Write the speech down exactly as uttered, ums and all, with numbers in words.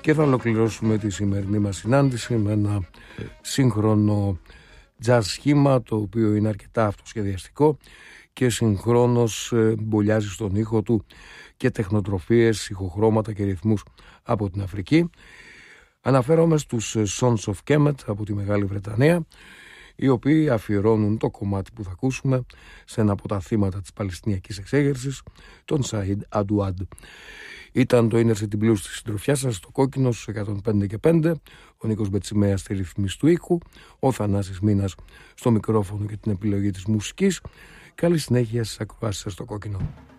Και θα ολοκληρώσουμε τη σημερινή μας συνάντηση με ένα σύγχρονο jazz σχήμα, το οποίο είναι αρκετά αυτοσχεδιαστικό και συγχρόνως μπολιάζει στον ήχο του και τεχνοτροφίες, ηχοχρώματα και ρυθμούς από την Αφρική. Αναφέρομαι στους Sons of Kemet από τη Μεγάλη Βρετανία, οι οποίοι αφιερώνουν το κομμάτι που θα ακούσουμε σε ένα από τα θύματα της Παλαιστινιακής εξέγερσης, τον Σαΐντ Αντουάντ. Ήταν το Inner City Blues στη συντροφιά σας, στο Κόκκινο στους εκατόν πέντε και πέντε, ο Νίκος Μπετσιμέας στη ρυθμίση του ήχου, ο Θανάσης Μήνας στο μικρόφωνο και την επιλογή της μουσικής. Καλή συνέχεια στις ακροάσεις σας στο Κόκκινο.